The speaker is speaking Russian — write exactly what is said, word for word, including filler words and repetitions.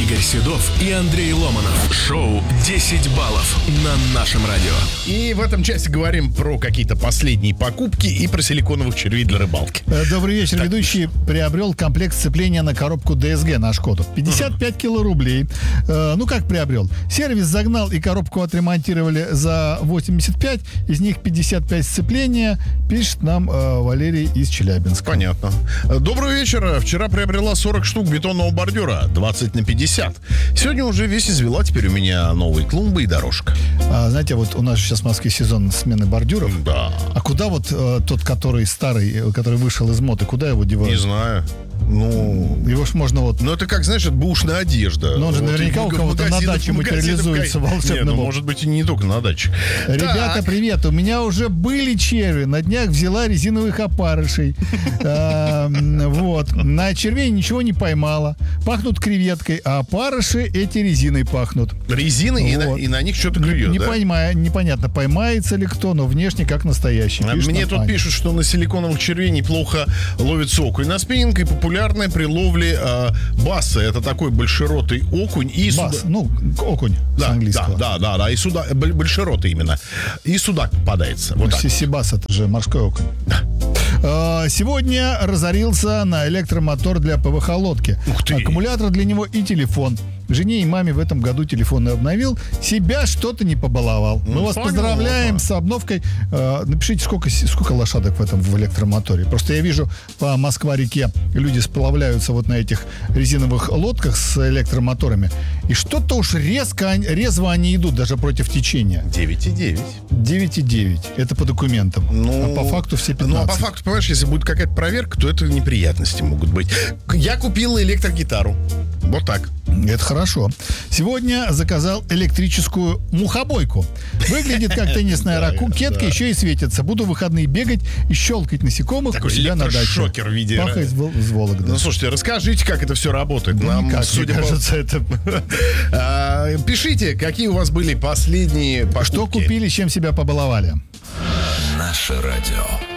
Игорь Седов и Андрей Ломанов. Шоу «десять баллов» на нашем радио. И в этом часе говорим про какие-то последние покупки и про силиконовых червей для рыбалки. Добрый вечер. Так. Ведущий приобрел комплект сцепления на коробку ди эс джи на Шкоду. пятьдесят пять кило рублей. Э, ну, как приобрел? Сервис загнал и коробку отремонтировали за восемьдесят пять. Из них пятьдесят пять сцепления. Пишет нам э, Валерий из Челябинска. Понятно. Добрый вечер. Вчера приобрела сорок штук бетонного бордюра. двадцать на пятьдесят. Сегодня уже весь извела. Теперь у меня новые клумбы и дорожка. А, знаете, вот у нас сейчас в Москве сезон смены бордюров. Да. А куда вот э, тот, который старый, который вышел из моды, куда его девают? Не знаю. Ну, его ж можно вот... Ну, это как, знаешь, это бэушная одежда. Но он же вот наверняка у кого-то на даче материализуется волшебным. Не, ну, может быть, и не только на даче. Ребята, так. Привет. У меня уже были черви. На днях взяла резиновых опарышей. Вот. На червей ничего не поймала. Пахнут креветкой, а опарыши эти резиной пахнут. Резиной? И на них что-то клюет, да? Непонятно, поймается ли кто, но внешне как настоящий. Мне тут пишут, что на силиконовых червей неплохо ловится окунь. На спиннинг и популярная при ловле э, баса. Это такой большеротый окунь. И бас, суда... ну, окунь да, с английского. Да, да, да, да. И суда... большеротый именно. И судак попадается. Вот так. Сибас, это же морской окунь. Да. Сегодня разорился на электромотор для ПВХ-лодки. Аккумулятор для него и телефон. Жене и маме в этом году телефон обновил. Себя что-то не побаловал. Мы ну, вас понятно. Поздравляем с обновкой. Э, напишите, сколько, сколько лошадок в этом в электромоторе. Просто я вижу по Москва-реке люди сплавляются вот на этих резиновых лодках с электромоторами. И что-то уж резко, резво они идут даже против течения. девять и девять. девять и девять. Это по документам. Ну, а по факту все пятнадцать. Ну, а по факту, понимаешь, если будет какая-то проверка, то это неприятности могут быть. Я купил электрогитару. Вот так. Это хорошо. Сегодня заказал электрическую мухобойку. Выглядит как теннисная ракетка, еще и светится. Буду в выходные бегать и щелкать насекомых у себя на даче. Шокер в виде. Пахать с Вологды. Ну, слушайте, расскажите, как это все работает. Нам, никак, судя мне кажется, это... Пишите, какие у вас были последние покупки. Что купили, чем себя побаловали. Наше радио.